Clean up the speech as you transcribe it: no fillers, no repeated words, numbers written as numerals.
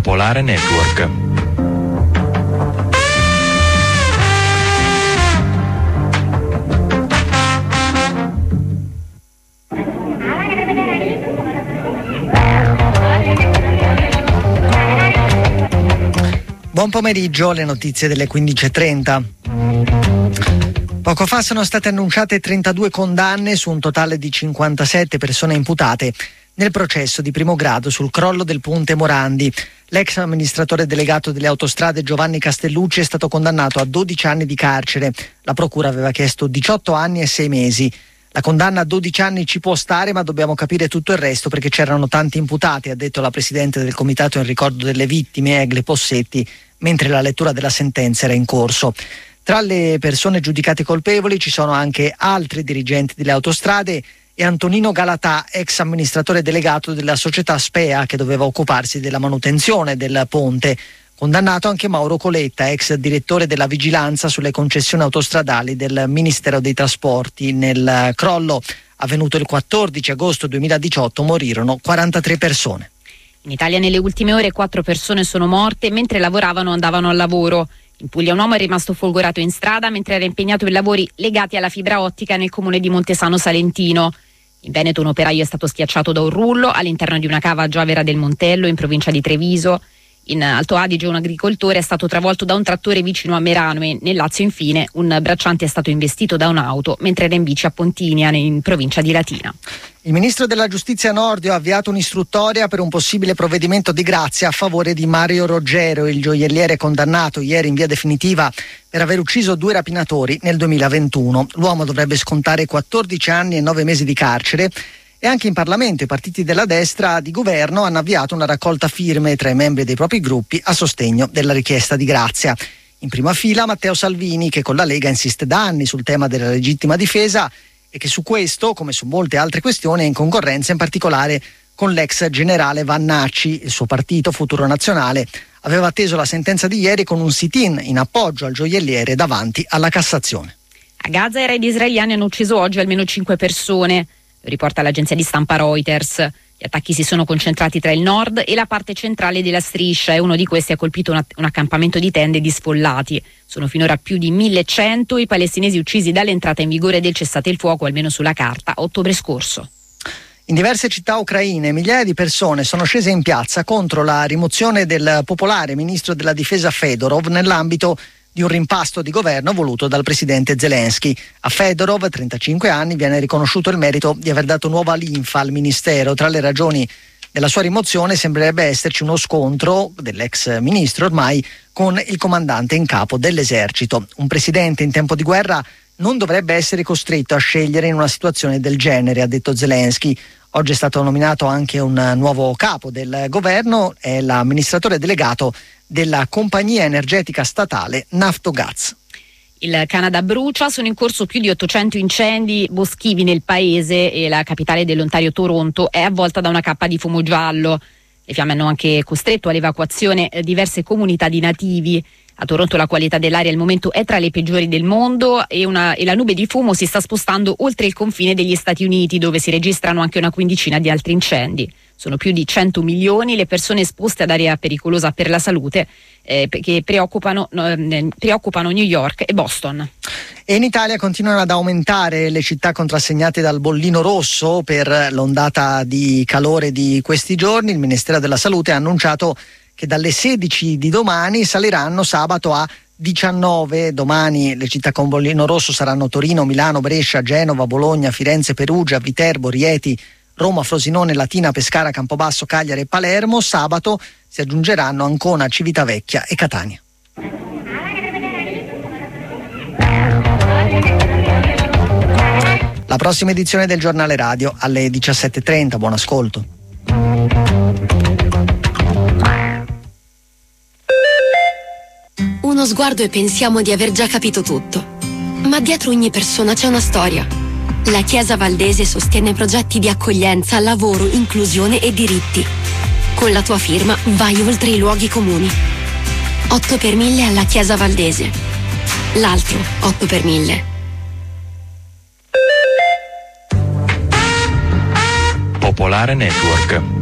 Popolare Network. Buon pomeriggio, le notizie delle 15:30. Poco fa sono state annunciate 32 condanne su un totale di 57 persone imputate nel processo di primo grado sul crollo del ponte Morandi. L'ex amministratore delegato delle autostrade Giovanni Castellucci è stato condannato a 12 anni di carcere. La procura aveva chiesto 18 anni e 6 mesi. La condanna a 12 anni ci può stare, ma dobbiamo capire tutto il resto perché c'erano tanti imputati, ha detto la presidente del comitato in ricordo delle vittime, Egle Possetti, mentre la lettura della sentenza era in corso. Tra le persone giudicate colpevoli ci sono anche altri dirigenti delle autostrade e Antonino Galatà, ex amministratore delegato della società Spea che doveva occuparsi della manutenzione del ponte. Condannato anche Mauro Coletta, ex direttore della vigilanza sulle concessioni autostradali del Ministero dei Trasporti. Nel crollo avvenuto il 14 agosto 2018 morirono 43 persone. In Italia nelle ultime ore 4 persone sono morte mentre lavoravano o andavano al lavoro. In Puglia un uomo è rimasto folgorato in strada mentre era impegnato in lavori legati alla fibra ottica nel comune di Montesano Salentino. In Veneto un operaio è stato schiacciato da un rullo all'interno di una cava a Giovera del Montello in provincia di Treviso. In Alto Adige un agricoltore è stato travolto da un trattore vicino a Merano e nel Lazio infine un bracciante è stato investito da un'auto mentre era in bici a Pontinia in provincia di Latina. Il ministro della Giustizia Nordio ha avviato un'istruttoria per un possibile provvedimento di grazia a favore di Mario Roggero, il gioielliere condannato ieri in via definitiva per aver ucciso 2 rapinatori nel 2021. L'uomo dovrebbe scontare 14 anni e 9 mesi di carcere. E anche in Parlamento i partiti della destra di governo hanno avviato una raccolta firme tra i membri dei propri gruppi a sostegno della richiesta di grazia. In prima fila Matteo Salvini, che con la Lega insiste da anni sul tema della legittima difesa e che su questo, come su molte altre questioni, è in concorrenza in particolare con l'ex generale Vannacci. Il suo partito, Futuro Nazionale, aveva atteso la sentenza di ieri con un sit-in in appoggio al gioielliere davanti alla Cassazione. A Gaza i raid israeliani hanno ucciso oggi almeno 5 persone. Riporta l'agenzia di stampa Reuters. Gli attacchi si sono concentrati tra il nord e la parte centrale della striscia e uno di questi ha colpito un accampamento di tende di sfollati. Sono finora più di 1100 i palestinesi uccisi dall'entrata in vigore del cessate il fuoco, almeno sulla carta, a ottobre scorso. In diverse città ucraine migliaia di persone sono scese in piazza contro la rimozione del popolare ministro della difesa Fedorov nell'ambito di un rimpasto di governo voluto dal presidente Zelensky. A Fedorov, 35 anni, viene riconosciuto il merito di aver dato nuova linfa al ministero. Tra le ragioni della sua rimozione sembrerebbe esserci uno scontro dell'ex ministro ormai con il comandante in capo dell'esercito. Un presidente in tempo di guerra non dovrebbe essere costretto a scegliere in una situazione del genere, ha detto Zelensky. Oggi è stato nominato anche un nuovo capo del governo, è l'amministratore delegato della compagnia energetica statale Naftogaz. Il Canada brucia, sono in corso più di 800 incendi boschivi nel paese e la capitale dell'Ontario, Toronto, è avvolta da una cappa di fumo giallo. Le fiamme hanno anche costretto all'evacuazione diverse comunità di nativi. A Toronto la qualità dell'aria al momento è tra le peggiori del mondo e la nube di fumo si sta spostando oltre il confine degli Stati Uniti, dove si registrano anche una quindicina di altri incendi. Sono più di 100 milioni le persone esposte ad aria pericolosa per la salute che preoccupano New York e Boston. E in Italia continuano ad aumentare le città contrassegnate dal bollino rosso per l'ondata di calore di questi giorni. Il Ministero della Salute ha annunciato che dalle 16 di domani saliranno sabato a 19. Domani le città con bollino rosso saranno Torino, Milano, Brescia, Genova, Bologna, Firenze, Perugia, Viterbo, Rieti, Roma, Frosinone, Latina, Pescara, Campobasso, Cagliari e Palermo. Sabato si aggiungeranno Ancona, Civitavecchia e Catania. La prossima edizione del giornale radio alle 17:30. Buon ascolto. Uno sguardo e pensiamo di aver già capito tutto. Ma dietro ogni persona c'è una storia. La Chiesa Valdese sostiene progetti di accoglienza, lavoro, inclusione e diritti. Con la tua firma vai oltre i luoghi comuni. 8 per 1000 alla Chiesa Valdese. L'altro 8 per 1000. Popolare Network.